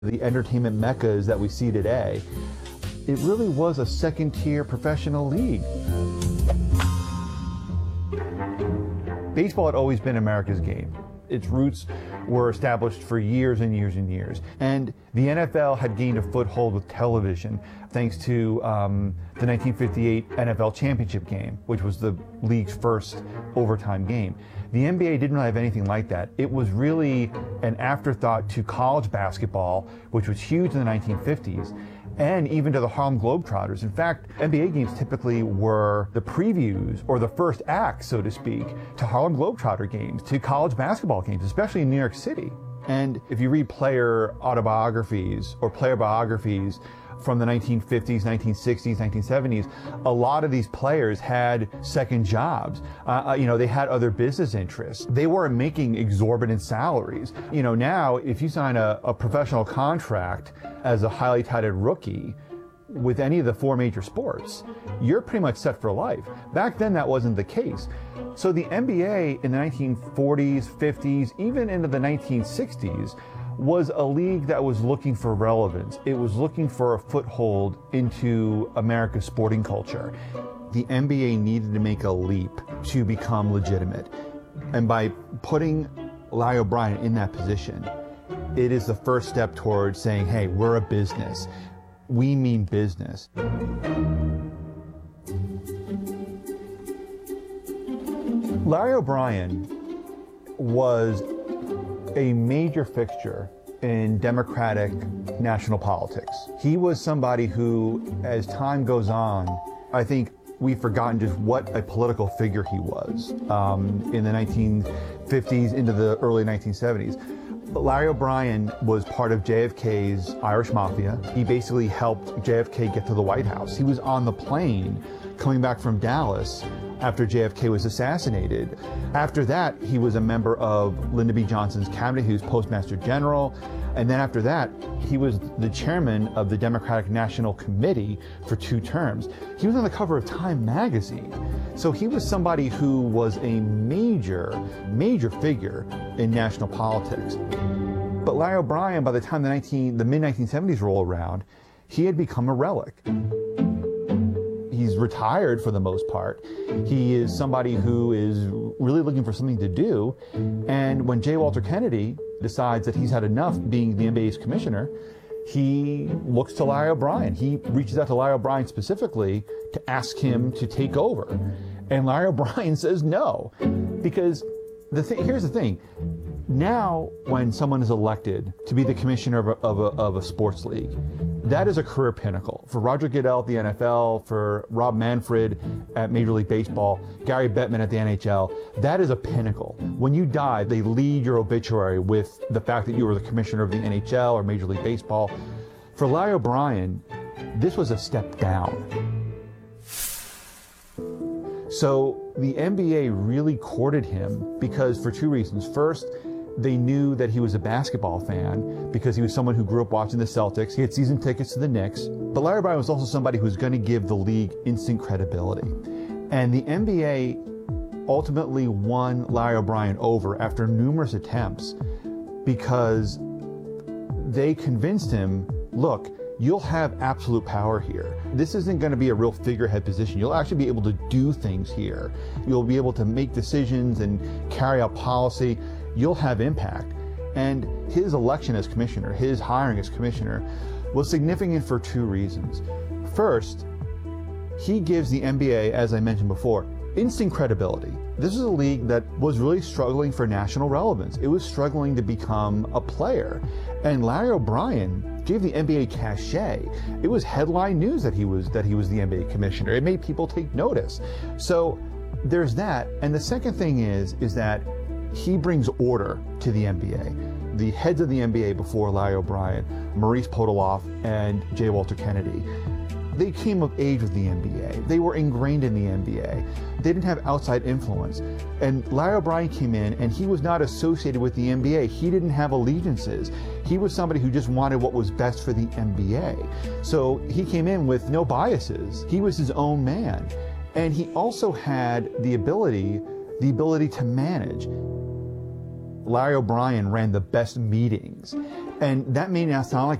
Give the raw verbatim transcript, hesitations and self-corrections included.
the entertainment meccas that we see today, it really was a second-tier professional league. Baseball had always been America's game. Its roots were established for years and years and years. And the N F L had gained a foothold with television thanks to um, the nineteen fifty-eight N F L championship game, which was the league's first overtime game. The N B A didn't really have anything like that. It was really an afterthought to college basketball, which was huge in the nineteen fifties, and even to the Harlem Globetrotters. In fact, N B A games typically were the previews or the first act, so to speak, to Harlem Globetrotter games, to college basketball games, especially in New York City. And if you read player autobiographies or player biographies from the nineteen fifties, nineteen sixties, nineteen seventies, a lot of these players had second jobs. Uh, you know, they had other business interests. They weren't making exorbitant salaries. You know, now if you sign a, a professional contract as a highly touted rookie with any of the four major sports, you're pretty much set for life. Back then, that wasn't the case. So the N B A in the nineteen forties, fifties, even into the nineteen sixties, was a league that was looking for relevance. It was looking for a foothold into America's sporting culture. The N B A needed to make a leap to become legitimate. And by putting Larry O'Brien in that position, it is the first step towards saying, hey, we're a business. We mean business. Larry O'Brien was a major fixture in Democratic national politics. He was somebody who, as time goes on, I think we've forgotten just what a political figure he was um, in the nineteen fifties into the early nineteen seventies. Larry O'Brien was part of J F K's Irish Mafia. He basically helped J F K get to the White House. He was on the plane coming back from Dallas after J F K was assassinated. After that, he was a member of Lyndon B. Johnson's cabinet. He was Postmaster General. And then after that, he was the chairman of the Democratic National Committee for two terms. He was on the cover of Time magazine. So he was somebody who was a major, major figure in national politics. But Larry O'Brien, by the time the, nineteen, the mid nineteen seventies roll around, he had become a relic. He's retired for the most part. He is somebody who is really looking for something to do. And when J. Walter Kennedy decides that he's had enough being the N B A's commissioner, he looks to Larry O'Brien. He reaches out to Larry O'Brien specifically to ask him to take over. And Larry O'Brien says no. Because the th- here's the thing. Now, when someone is elected to be the commissioner of a, of a, of a sports league, that is a career pinnacle. For Roger Goodell at the N F L, for Rob Manfred at Major League Baseball, Gary Bettman at the N H L, that is a pinnacle. When you die, they lead your obituary with the fact that you were the commissioner of the N H L or Major League Baseball. For Larry O'Brien, this was a step down. So the N B A really courted him because for two reasons. First, they knew that he was a basketball fan because he was someone who grew up watching the Celtics. He had season tickets to the Knicks. But Larry O'Brien was also somebody who was going to give the league instant credibility. And the N B A ultimately won Larry O'Brien over after numerous attempts because they convinced him, look, you'll have absolute power here. This isn't going to be a real figurehead position. You'll actually be able to do things here. You'll be able to make decisions and carry out policy. You'll have impact. And his election as commissioner, his hiring as commissioner, was significant for two reasons. First, he gives the N B A, as I mentioned before, instant credibility. This is a league that was really struggling for national relevance. It was struggling to become a player. And Larry O'Brien gave the N B A cachet. It was headline news that he was that he was the N B A commissioner. It made people take notice. So there's that. And the second thing is, is that he brings order to the N B A. The heads of the N B A before Larry O'Brien, Maurice Podoloff and J. Walter Kennedy, they came of age with the N B A. They were ingrained in the N B A. They didn't have outside influence. And Larry O'Brien came in and he was not associated with the N B A. He didn't have allegiances. He was somebody who just wanted what was best for the N B A. So he came in with no biases. He was his own man. And he also had the ability, the ability to manage. Larry O'Brien ran the best meetings. And that may not sound like